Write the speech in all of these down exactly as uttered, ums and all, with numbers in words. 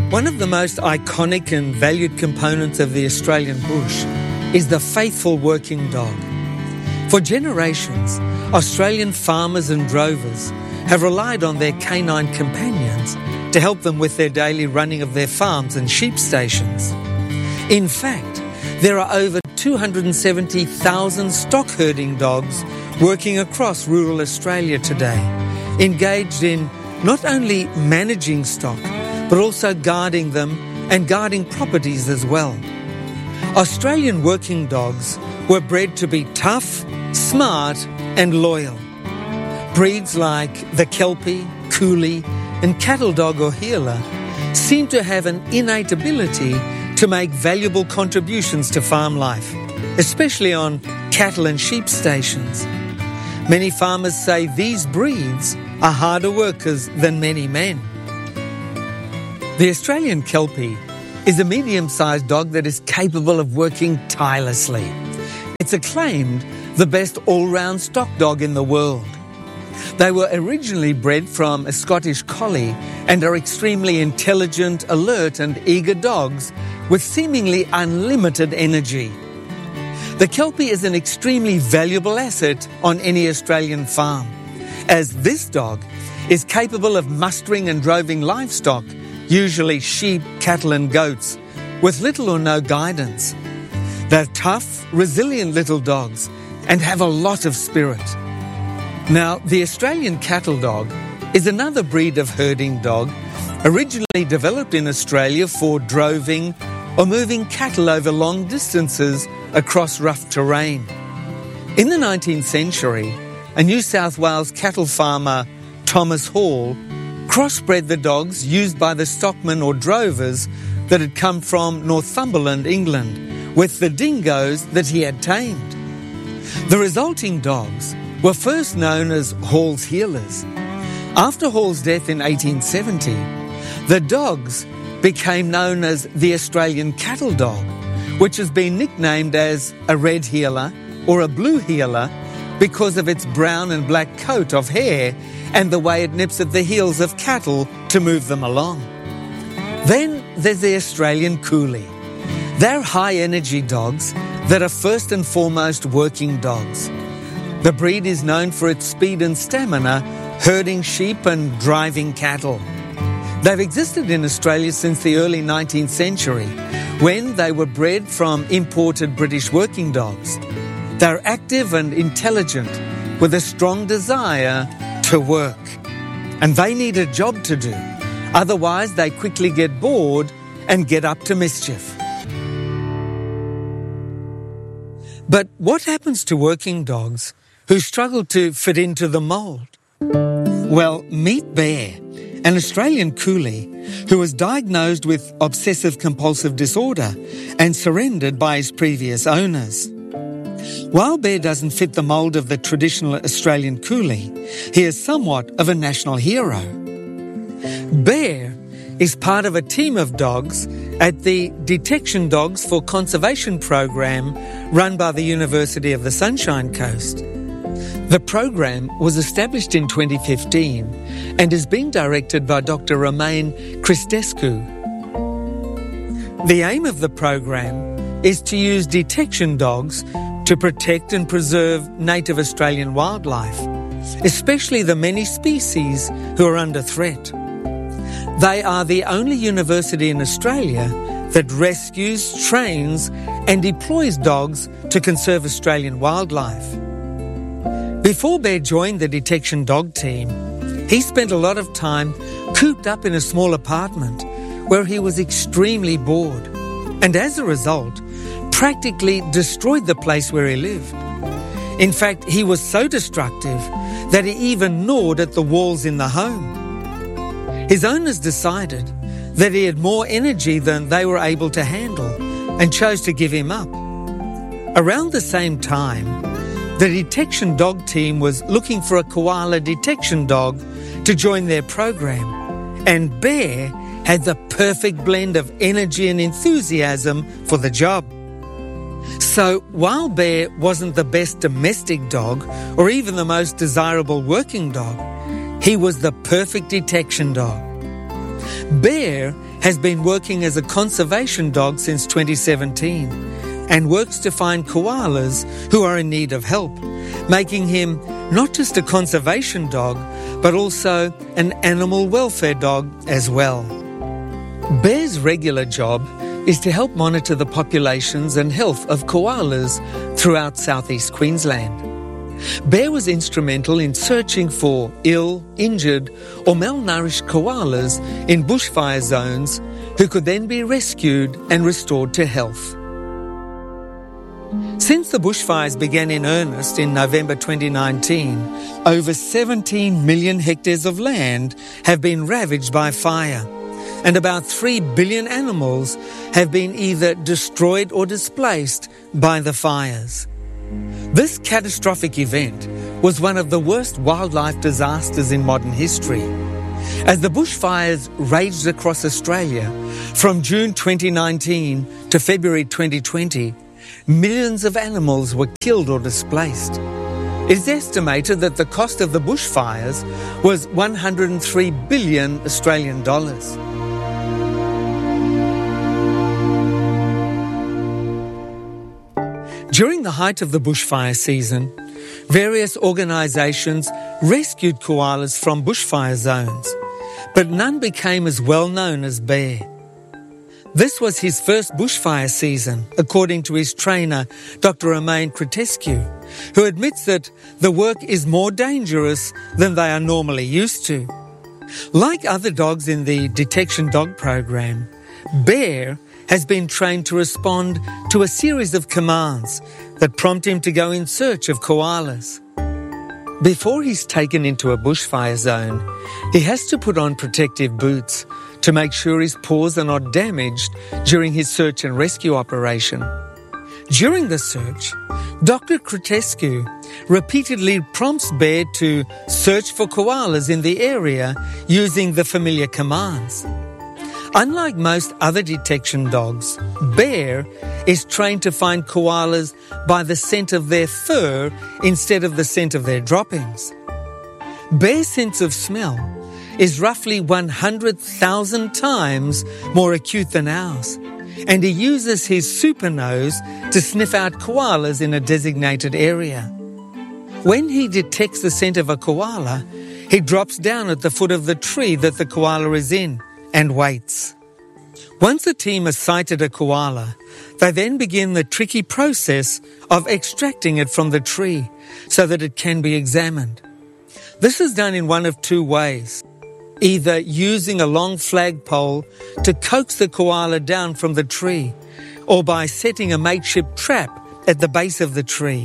One of the most iconic and valued components of the Australian bush is the faithful working dog. For generations, Australian farmers and drovers have relied on their canine companions to help them with their daily running of their farms and sheep stations. In fact, there are over two hundred seventy thousand stock herding dogs working across rural Australia today, engaged in not only managing stock, but also guarding them and guarding properties as well. Australian working dogs were bred to be tough, smart and loyal. Breeds like the Kelpie, Coolie and cattle dog or heeler seem to have an innate ability to make valuable contributions to farm life, especially on cattle and sheep stations. Many farmers say these breeds are harder workers than many men. The Australian Kelpie is a medium-sized dog that is capable of working tirelessly. It's acclaimed the best all-round stock dog in the world. They were originally bred from a Scottish collie and are extremely intelligent, alert and eager dogs with seemingly unlimited energy. The Kelpie is an extremely valuable asset on any Australian farm, as this dog is capable of mustering and droving livestock, usually sheep, cattle and goats, with little or no guidance. They're tough, resilient little dogs and have a lot of spirit. Now, the Australian cattle dog is another breed of herding dog, originally developed in Australia for droving or moving cattle over long distances across rough terrain. In the nineteenth century, a New South Wales cattle farmer, Thomas Hall, crossbred the dogs used by the stockmen or drovers that had come from Northumberland, England, with the dingoes that he had tamed. The resulting dogs were first known as Hall's Heelers. After Hall's death in eighteen seventy, the dogs became known as the Australian cattle dog, which has been nicknamed as a red heeler or a blue heeler because of its brown and black coat of hair and the way it nips at the heels of cattle to move them along. Then there's the Australian Coolie. They're high-energy dogs that are first and foremost working dogs. The breed is known for its speed and stamina, herding sheep and driving cattle. They've existed in Australia since the early nineteenth century, when they were bred from imported British working dogs. They're active and intelligent, with a strong desire to work. And they need a job to do. Otherwise, they quickly get bored and get up to mischief. But what happens to working dogs who struggle to fit into the mould? Well, meet Bear, an Australian Coolie who was diagnosed with obsessive-compulsive disorder and surrendered by his previous owners. While Bear doesn't fit the mould of the traditional Australian Coolie, he is somewhat of a national hero. Bear is part of a team of dogs at the Detection Dogs for Conservation program run by the University of the Sunshine Coast. The program was established in twenty fifteen and is being directed by Doctor Romain Cristescu. The aim of the program is to use detection dogs to protect and preserve native Australian wildlife, especially the many species who are under threat. They are the only university in Australia that rescues, trains and deploys dogs to conserve Australian wildlife. Before Bear joined the detection dog team, he spent a lot of time cooped up in a small apartment where he was extremely bored, and as a result, practically destroyed the place where he lived. In fact, he was so destructive that he even gnawed at the walls in the home. His owners decided that he had more energy than they were able to handle and chose to give him up. Around the same time, the detection dog team was looking for a koala detection dog to join their program, and Bear had the perfect blend of energy and enthusiasm for the job. So while Bear wasn't the best domestic dog or even the most desirable working dog, he was the perfect detection dog. Bear has been working as a conservation dog since twenty seventeen and works to find koalas who are in need of help, making him not just a conservation dog, but also an animal welfare dog as well. Bear's regular job is to help monitor the populations and health of koalas throughout southeast Queensland. Bear was instrumental in searching for ill, injured or malnourished koalas in bushfire zones who could then be rescued and restored to health. Since the bushfires began in earnest in November twenty nineteen, over seventeen million hectares of land have been ravaged by fire, and about three billion animals have been either destroyed or displaced by the fires. This catastrophic event was one of the worst wildlife disasters in modern history. As the bushfires raged across Australia from June twenty nineteen to February twenty twenty, millions of animals were killed or displaced. It is estimated that the cost of the bushfires was one hundred three billion Australian dollars. During the height of the bushfire season, various organisations rescued koalas from bushfire zones, but none became as well known as Bear. This was his first bushfire season, according to his trainer, Doctor Romain Cretescu, who admits that the work is more dangerous than they are normally used to. Like other dogs in the Detection Dog program, Bear has been trained to respond to a series of commands that prompt him to go in search of koalas. Before he's taken into a bushfire zone, he has to put on protective boots to make sure his paws are not damaged during his search and rescue operation. During the search, Doctor Cretescu repeatedly prompts Bear to search for koalas in the area using the familiar commands. Unlike most other detection dogs, Bear is trained to find koalas by the scent of their fur instead of the scent of their droppings. Bear's sense of smell is roughly one hundred thousand times more acute than ours, and he uses his super nose to sniff out koalas in a designated area. When he detects the scent of a koala, he drops down at the foot of the tree that the koala is in and waits. Once the team has sighted a koala, they then begin the tricky process of extracting it from the tree so that it can be examined. This is done in one of two ways, either using a long flagpole to coax the koala down from the tree, or by setting a makeshift trap at the base of the tree.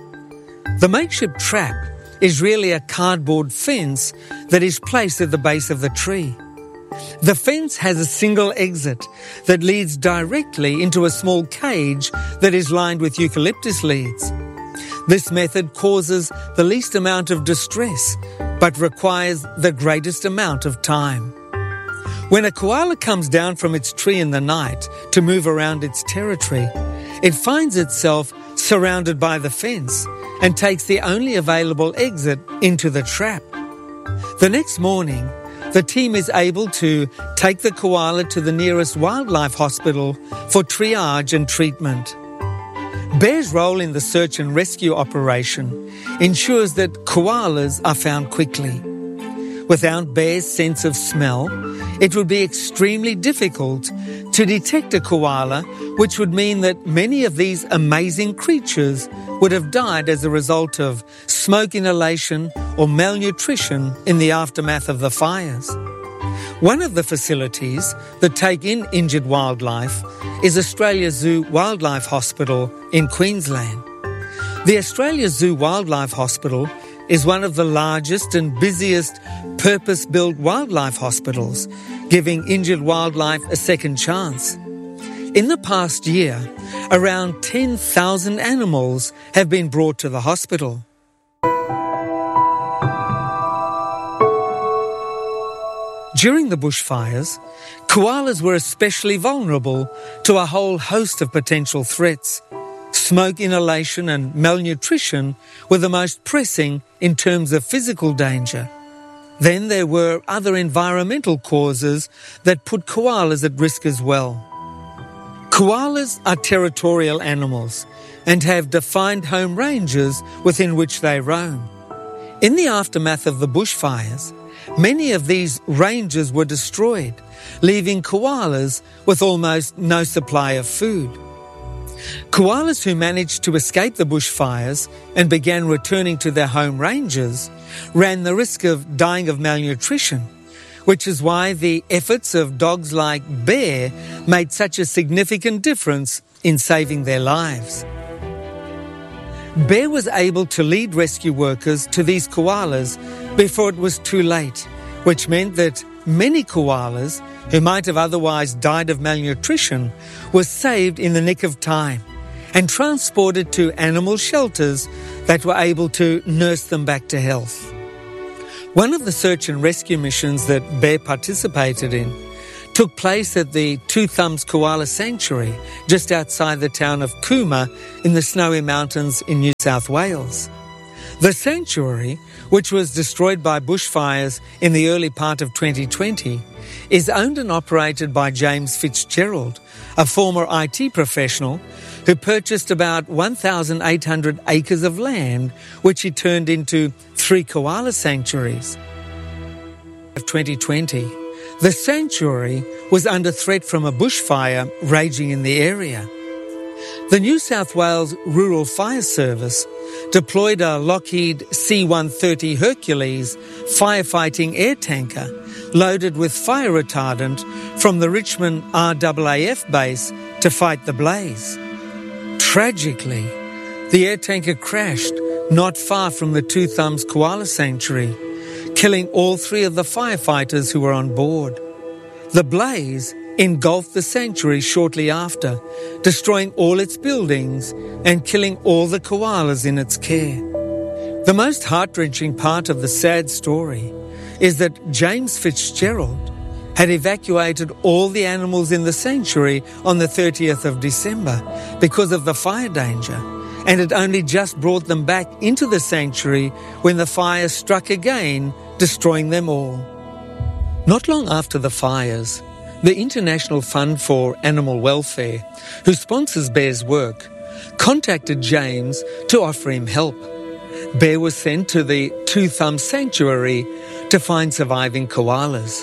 The makeshift trap is really a cardboard fence that is placed at the base of the tree. The fence has a single exit that leads directly into a small cage that is lined with eucalyptus leaves. This method causes the least amount of distress, but requires the greatest amount of time. When a koala comes down from its tree in the night to move around its territory, it finds itself surrounded by the fence and takes the only available exit into the trap. The next morning, the team is able to take the koala to the nearest wildlife hospital for triage and treatment. Bear's role in the search and rescue operation ensures that koalas are found quickly. Without Bear's sense of smell, it would be extremely difficult to detect a koala, which would mean that many of these amazing creatures would have died as a result of smoke inhalation or malnutrition in the aftermath of the fires. One of the facilities that take in injured wildlife is Australia Zoo Wildlife Hospital in Queensland. The Australia Zoo Wildlife Hospital is one of the largest and busiest purpose-built wildlife hospitals, giving injured wildlife a second chance. In the past year, around ten thousand animals have been brought to the hospital. During the bushfires, koalas were especially vulnerable to a whole host of potential threats. Smoke inhalation and malnutrition were the most pressing in terms of physical danger. Then there were other environmental causes that put koalas at risk as well. Koalas are territorial animals and have defined home ranges within which they roam. In the aftermath of the bushfires, many of these ranges were destroyed, leaving koalas with almost no supply of food. Koalas who managed to escape the bushfires and began returning to their home ranges ran the risk of dying of malnutrition, which is why the efforts of dogs like Bear made such a significant difference in saving their lives. Bear was able to lead rescue workers to these koalas before it was too late, which meant that many koalas who might have otherwise died of malnutrition were saved in the nick of time and transported to animal shelters that were able to nurse them back to health. One of the search and rescue missions that Bear participated in took place at the Two Thumbs Koala Sanctuary just outside the town of Cooma in the Snowy Mountains in New South Wales. The sanctuary, which was destroyed by bushfires in the early part of twenty twenty, is owned and operated by James Fitzgerald, a former I T professional who purchased about one thousand eight hundred acres of land, which he turned into three koala sanctuaries. Of twenty twenty, the sanctuary was under threat from a bushfire raging in the area. The New South Wales Rural Fire Service deployed a Lockheed C one thirty Hercules firefighting air tanker loaded with fire retardant from the Richmond R A A F base to fight the blaze. Tragically, the air tanker crashed not far from the Two Thumbs Koala Sanctuary, killing all three of the firefighters who were on board. The blaze engulfed the sanctuary shortly after, destroying all its buildings and killing all the koalas in its care. The most heart-wrenching part of the sad story is that James Fitzgerald had evacuated all the animals in the sanctuary on the thirtieth of December because of the fire danger, and had only just brought them back into the sanctuary when the fire struck again, destroying them all. Not long after the fires, the International Fund for Animal Welfare, who sponsors Bear's work, contacted James to offer him help. Bear was sent to the Two Thumbs Sanctuary to find surviving koalas.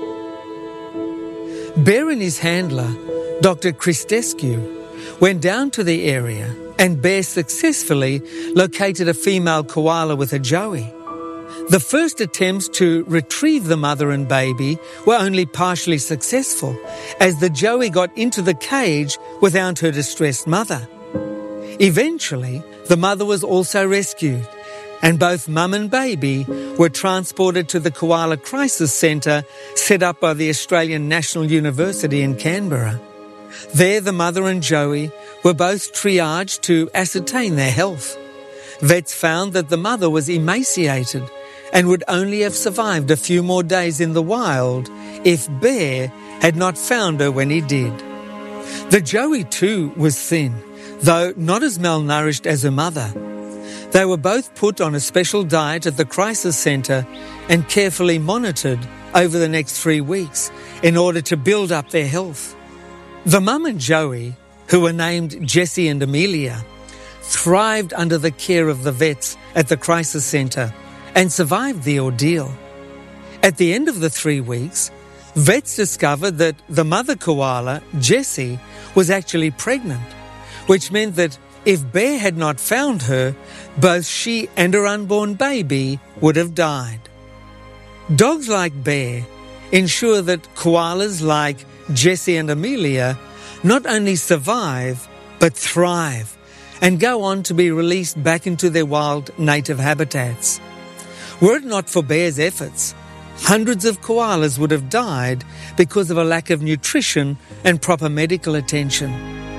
Bear and his handler, Doctor Christescu, went down to the area, and Bear successfully located a female koala with a joey. The first attempts to retrieve the mother and baby were only partially successful, as the joey got into the cage without her distressed mother. Eventually, the mother was also rescued, and both mum and baby were transported to the Koala Crisis Centre set up by the Australian National University in Canberra. There, the mother and joey were both triaged to ascertain their health. Vets found that the mother was emaciated and would only have survived a few more days in the wild if Bear had not found her when he did. The joey too was thin, though not as malnourished as her mother. They were both put on a special diet at the Crisis Centre and carefully monitored over the next three weeks in order to build up their health. The mum and joey, who were named Jessie and Amelia, thrived under the care of the vets at the Crisis Centre and survived the ordeal. At the end of the three weeks, vets discovered that the mother koala, Jessie, was actually pregnant, which meant that if Bear had not found her, both she and her unborn baby would have died. Dogs like Bear ensure that koalas like Jessie and Amelia not only survive, but thrive and go on to be released back into their wild native habitats. Were it not for Bear's efforts, hundreds of koalas would have died because of a lack of nutrition and proper medical attention.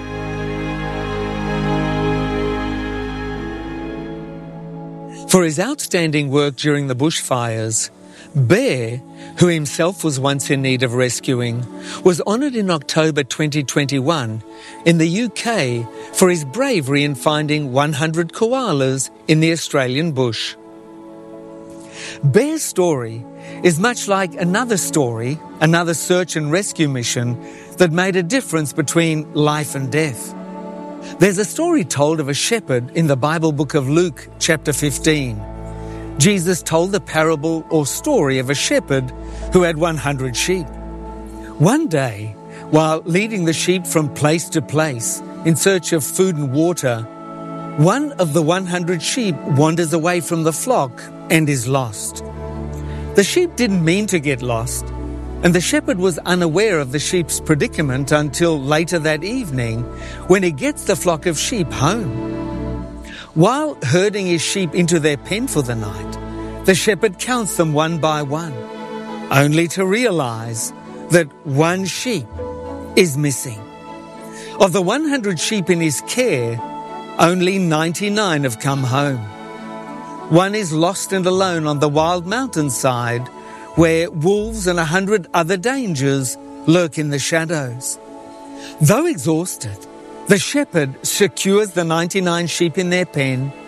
For his outstanding work during the bushfires, Bear, who himself was once in need of rescuing, was honoured in October twenty twenty-one in the U K for his bravery in finding one hundred koalas in the Australian bush. Bear's story is much like another story, another search and rescue mission that made a difference between life and death. There's a story told of a shepherd in the Bible book of Luke, chapter fifteen. Jesus told the parable or story of a shepherd who had one hundred sheep. One day, while leading the sheep from place to place in search of food and water, one of the one hundred sheep wanders away from the flock and is lost. The sheep didn't mean to get lost, and the shepherd was unaware of the sheep's predicament until later that evening when he gets the flock of sheep home. While herding his sheep into their pen for the night, the shepherd counts them one by one, only to realize that one sheep is missing. Of the one hundred sheep in his care, only ninety-nine have come home. One is lost and alone on the wild mountainside where wolves and a hundred other dangers lurk in the shadows. Though exhausted, the shepherd secures the ninety-nine sheep in their pen